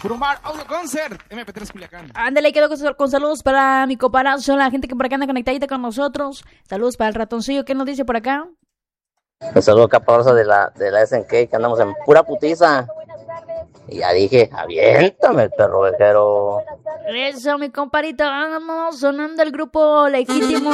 Surumbar Audio Concert, MP3 Culiacán. Ándale, quedo con saludos para mi comparazo, la gente que por acá anda conectadita con nosotros. Saludos para el ratoncillo, ¿qué nos dice por acá? Un saludo acá para de la SNK, que andamos en pura putiza. Y ya dije, aviéntame el perro vejero. Eso, mi comparito, vamos sonando el grupo legítimo